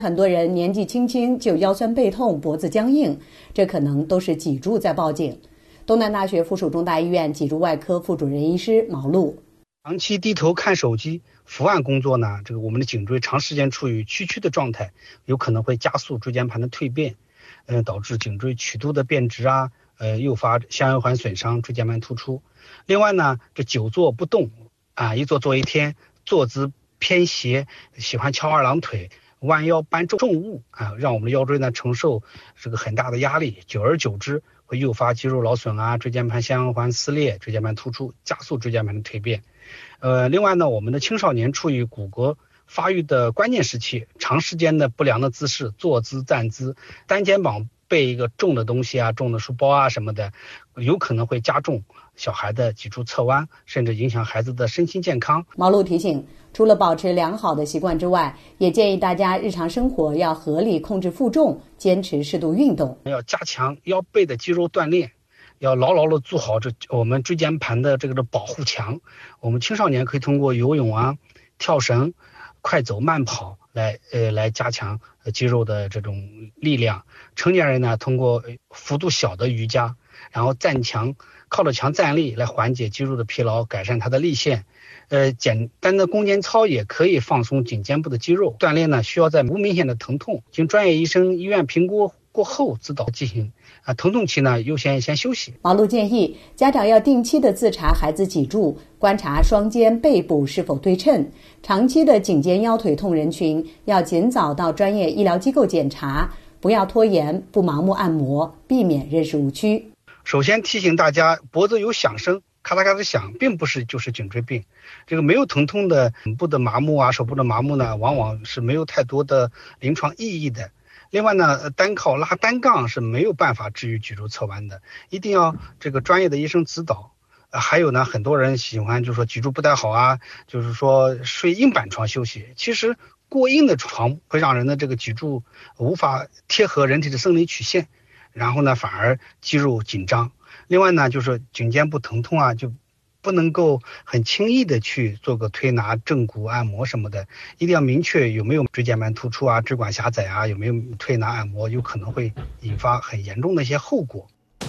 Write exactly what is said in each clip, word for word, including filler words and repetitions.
很多人年纪轻轻就腰酸背痛、脖子僵硬，这可能都是脊柱在报警。东南大学附属中大医院脊柱外科副主任医师毛璐： 长期低头看手机、伏案工作呢，这个我们的颈椎长时间处于屈曲的状态，有可能会加速椎间盘的蜕变，呃，导致颈椎曲度的变直啊，呃，诱发下腰环损伤、椎间盘突出。另外呢，这久坐不动啊，一坐坐一天，坐姿偏斜，喜欢翘二郎腿，弯腰搬重物啊，让我们的腰椎呢承受这个很大的压力，久而久之会诱发肌肉劳损啊，椎间盘下腰环撕裂，椎间盘突出，加速椎间盘的蜕变。呃，另外呢，我们的青少年处于骨骼发育的关键时期，长时间的不良的姿势，坐姿、站姿，单肩膀背一个重的东西啊，重的书包啊什么的，有可能会加重小孩的脊柱侧弯，甚至影响孩子的身心健康。 毛璐提醒，除了保持良好的习惯之外，也建议大家日常生活要合理控制负重，坚持适度运动， 要加强腰背的肌肉锻炼，要牢牢的做好这我们椎间盘的这个的保护墙。我们青少年可以通过游泳啊、跳绳、快走慢跑来呃来加强肌肉的这种力量。成年人呢，通过幅度小的瑜伽，然后站墙，靠着墙站立来缓解肌肉的疲劳，改善它的力线。呃，简单的弓肩操也可以放松颈肩部的肌肉。锻炼呢，需要在无明显的疼痛，经专业医生医院评估过后指导进行。啊，疼痛期呢，优先先休息。 毛璐建议家长要定期的自查孩子脊柱，观察双肩、背部是否对称。长期的颈肩腰腿痛人群要尽早到专业医疗机构检查，不要拖延，不盲目按摩，避免认识误区。 首先提醒大家，脖子有响声，咔嗒咔嗒响，并不是就是颈椎病。这个没有疼痛的颈部的麻木啊，手部的麻木呢，往往是没有太多的临床意义的。另外呢，单靠拉单杠是没有办法治愈脊柱侧弯的，一定要这个专业的医生指导。呃、还有呢，很多人喜欢就说脊柱不太好啊，就是说睡硬板床休息。其实过硬的床会让人的这个脊柱无法贴合人体的生理曲线，然后呢反而肌肉紧张。另外呢，就是颈肩部疼痛啊，就不能够很轻易的去做个推拿、正骨按摩什么的，一定要明确有没有椎间盘突出啊、支管狭窄啊，有没有推拿按摩，有可能会引发很严重的一些后果。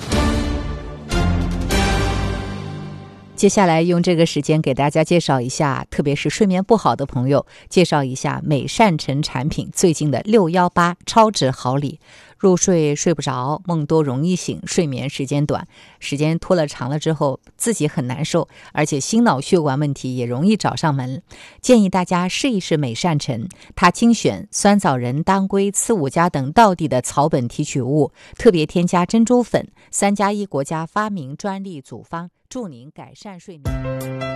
接下来用这个时间给大家介绍一下，特别是睡眠不好的朋友，介绍一下美善晨产品最近的六一八超值好礼。入睡睡不着，梦多容易醒，睡眠时间短，时间拖了长了之后自己很难受，而且心脑血管问题也容易找上门。建议大家试一试美善晨，它精选酸枣仁、当归、刺五加等道地的草本提取物，特别添加珍珠粉，三加一国家发明专利组方，助您改善睡眠。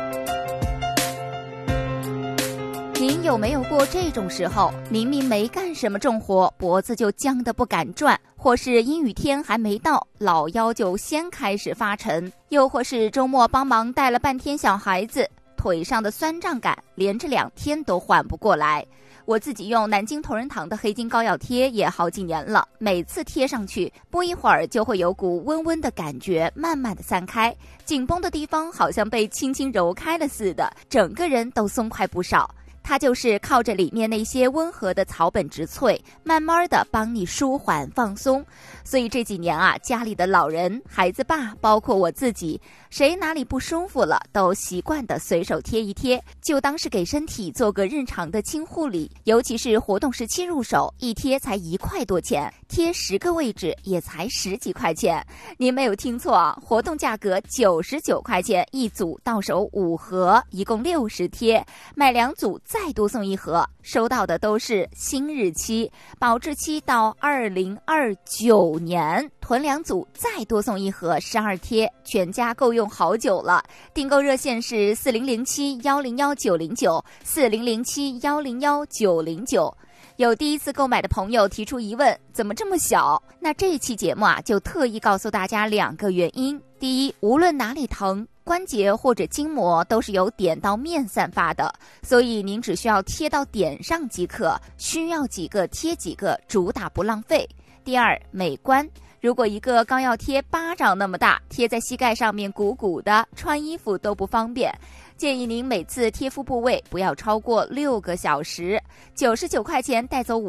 您有没有过这种时候，明明没干什么重活，脖子就僵得不敢转，或是阴雨天还没到，老腰就先开始发沉，又或是周末帮忙带了半天小孩子，腿上的酸胀感连着两天都缓不过来。我自己用南京同仁堂的黑金膏药贴也好几年了，每次贴上去不一会儿就会有股温温的感觉慢慢的散开，紧绷的地方好像被轻轻揉开了似的，整个人都松快不少。它就是靠着里面那些温和的草本植萃，慢慢的帮你舒缓放松。所以这几年啊，家里的老人、孩子爸，包括我自己，谁哪里不舒服了，都习惯的随手贴一贴，就当是给身体做个日常的轻护理。尤其是活动时期入手，一贴才一块多钱，贴十个位置也才十几块钱。您没有听错啊，活动价格九十九块钱一组，到手五盒，一共六十贴，买两组再多送一盒，收到的都是新日期，保质期到二零二九年，囤两组再多送一盒十二贴，全家够用好久了。订购热线是四零零七幺零幺九零九 四零零七幺零幺九零九。有第一次购买的朋友提出疑问，怎么这么小？那这一期节目啊，就特意告诉大家两个原因。第一，无论哪里疼，关节或者筋膜都是由点到面散发的，所以您只需要贴到点上即可，需要几个贴几个，主打不浪费。第二，美观。如果一个膏药贴巴掌那么大，贴在膝盖上面鼓鼓的，穿衣服都不方便。建议您每次贴敷部位不要超过六个小时。九十九块钱带走五